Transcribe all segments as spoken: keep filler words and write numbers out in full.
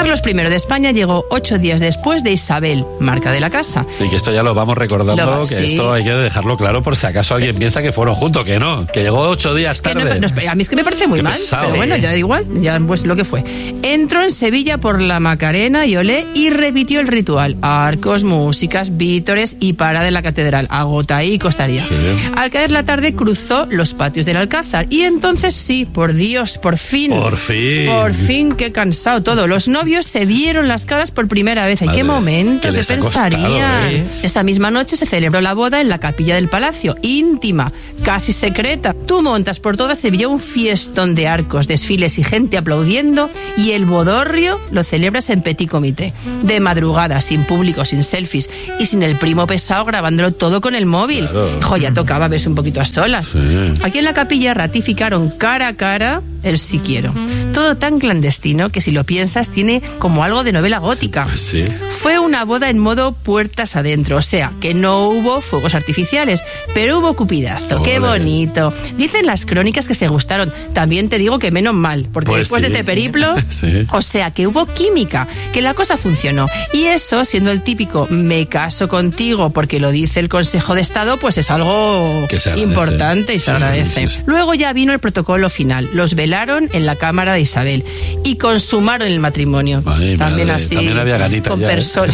Carlos primero de España llegó ocho días después de Isabel, marca de la casa. Sí, que esto ya lo vamos recordando, lo, que sí. esto hay que dejarlo claro por si acaso alguien piensa que fueron juntos, que no, que llegó ocho días tarde. Que no, no, a mí es que me parece muy Qué mal, pesado, pero bueno, ¿eh? ya da igual, ya pues lo que fue. Entró en Sevilla por la Macarena y Olé y repitió el ritual. Arcos, músicas, vítores y parada en la catedral. Agota y costaría. Sí. Al caer la tarde cruzó los patios del Alcázar y entonces sí, por Dios, por fin. Por fin. Por fin, qué cansado todo. Los novios se vieron las caras por primera vez. ¿En qué momento? ¿Qué pensarían? ¿eh? Esa misma noche se celebró la boda en la capilla del palacio, íntima, casi secreta. Tú montas por toda Sevilla un fiestón de arcos, desfiles y gente aplaudiendo, y el bodorrio lo celebras en petit comité. De madrugada, sin público, sin selfies y sin el primo pesado grabándolo todo con el móvil. Claro. Joya, tocaba verse un poquito a solas. Sí. Aquí en la capilla ratificaron cara a cara el sí quiero. Todo tan clandestino que si lo piensas tiene como algo de novela gótica. Pues sí. Fue una boda en modo puertas adentro, o sea, que no hubo fuegos artificiales, pero hubo cupidazo. Ole. ¡Qué bonito! Dicen las crónicas que se gustaron. También te digo que menos mal, porque Pues después sí. de este periplo, Sí. o sea, que hubo química, que la cosa funcionó. Y eso, siendo el típico me caso contigo porque lo dice el Consejo de Estado, pues es algo Que se agradece. importante y se Sí, agradece. sí, sí. Luego ya vino el protocolo final. Los velaron en la cámara de Isabel y consumaron el matrimonio. Ay, también madre, así. también había ganitas Con ya, ¿eh? personas.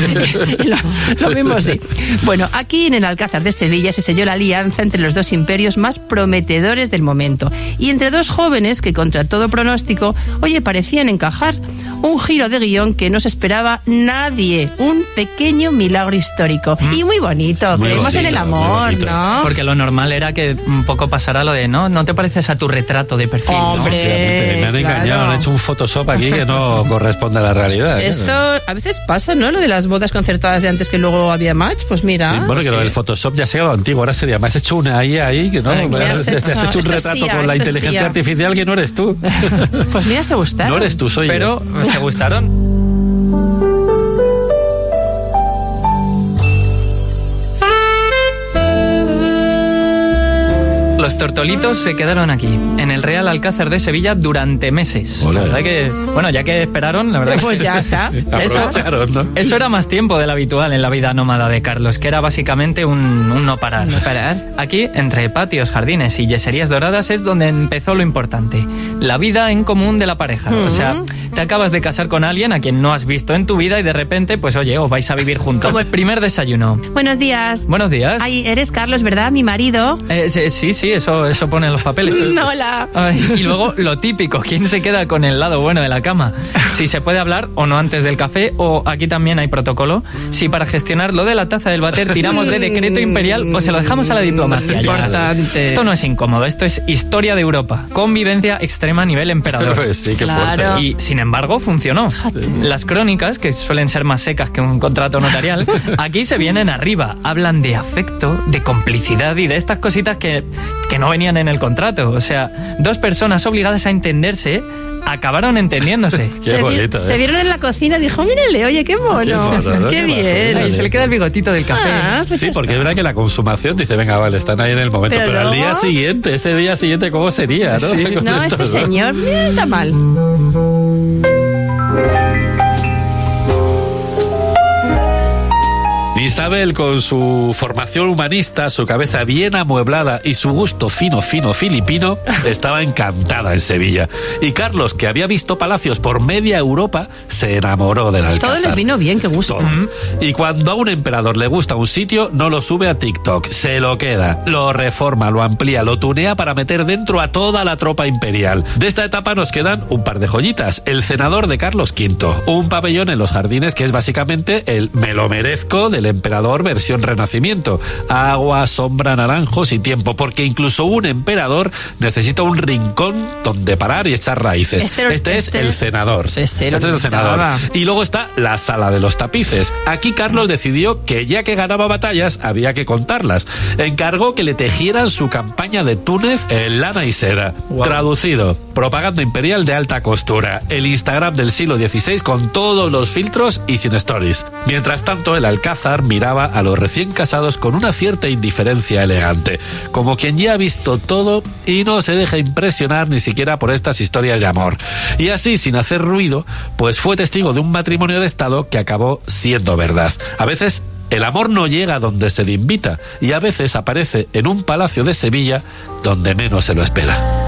lo, lo mismo sí. Bueno, aquí en el Alcázar de Sevilla se selló la alianza entre los dos imperios más prometedores del momento y entre dos jóvenes que contra todo pronóstico, oye, parecían encajar. Un giro de guión que no se esperaba nadie. Un pequeño milagro histórico. Mm. Y muy bonito. Muy Creemos bonito, en el amor, ¿no? Porque lo normal era que un poco pasara lo de, ¿no? No te pareces a tu retrato de perfil, ¿no? Hombre, Me han engañado, claro. han hecho un Photoshop aquí que no corresponde a la realidad. Esto Claro. a veces pasa, ¿no? Lo de las bodas concertadas de antes que luego había match, pues mira. Sí, bueno, que sí. lo del Photoshop ya se ha quedado antiguo, ahora sería, me has hecho una I A ahí, que no, Ay, me me has, has te has hecho- hecho un esto retrato sí, con la esto inteligencia sí. artificial que no eres tú. Pues mira, se gustaron. No eres tú, soy Pero yo. se gustaron. Los tortolitos se quedaron aquí, en el Real Alcázar de Sevilla, durante meses. Olé. La verdad que, bueno, ya que esperaron, la verdad que... Pues ya está. Eso, Aprovecharon, ¿no? eso era más tiempo del habitual en la vida nómada de Carlos, que era básicamente un, un no parar. No parar. Aquí, entre patios, jardines y yeserías doradas, es donde empezó lo importante. La vida en común de la pareja. O sea, te acabas de casar con alguien a quien no has visto en tu vida y de repente, pues oye, os vais a vivir juntos. Como el primer desayuno. Buenos días. Buenos días. Ay, eres Carlos, ¿verdad? Mi marido. Eh, sí, sí, sí, eso, eso pone en los papeles. No, hola. Ay, y luego lo típico, ¿quién se queda con el lado bueno de la cama? Si se puede hablar o no antes del café, o aquí también hay protocolo, si para gestionar lo de la taza del váter tiramos de decreto imperial o se lo dejamos a la diplomacia. Ya. Importante. Esto no es incómodo, esto es historia de Europa. Convivencia extrema a nivel emperador. Pues sí, qué Claro. fuerte. Y sin embargo funcionó. Las crónicas, que suelen ser más secas que un contrato notarial, aquí se vienen arriba. Hablan de afecto, de complicidad y de estas cositas que, que no venían en el contrato. O sea, dos personas obligadas a entenderse acabaron entendiéndose. Qué se, vi- bonito, ¿eh? se vieron en la cocina y dijo, mírele, oye, qué mono. Qué mono, ¿no? Qué Qué bien. majo. Ahí se le queda el bigotito del café. Ah, pues Sí, ya porque está. es verdad que la consumación dice, venga, vale, están ahí en el momento, Pero pero, al día luego- siguiente, ese día siguiente, ¿cómo sería? ¿No? Sí. Con No, esto, este ¿no? señor mira, está mal. Isabel, con su formación humanista, su cabeza bien amueblada y su gusto fino, fino, filipino, estaba encantada en Sevilla. Y Carlos, que había visto palacios por media Europa, se enamoró del Alcázar. Todo les vino bien, qué gusto. Todo. Y cuando a un emperador le gusta un sitio, no lo sube a TikTok, se lo queda, lo reforma, lo amplía, lo tunea para meter dentro a toda la tropa imperial. De esta etapa nos quedan un par de joyitas. El cenador de Carlos quinto, un pabellón en los jardines que es básicamente el me lo merezco del emperador versión renacimiento. Agua, sombra, naranjos y tiempo, porque incluso un emperador necesita un rincón donde parar y echar raíces. Este, Este, es este- el cenador. Sí, sí, lo este es el cenador. necesitaba. Y luego está la sala de los tapices. Aquí Carlos decidió que ya que ganaba batallas había que contarlas. Encargó que le tejieran su campaña de Túnez en lana y seda. Wow. Traducido, propaganda imperial de alta costura. El Instagram del siglo dieciséis con todos los filtros y sin stories. Mientras tanto, el Alcázar Mar miraba a los recién casados con una cierta indiferencia elegante, como quien ya ha visto todo y no se deja impresionar ni siquiera por estas historias de amor. Y así, sin hacer ruido, pues fue testigo de un matrimonio de Estado que acabó siendo verdad. A veces el amor no llega donde se le invita y a veces aparece en un palacio de Sevilla donde menos se lo espera.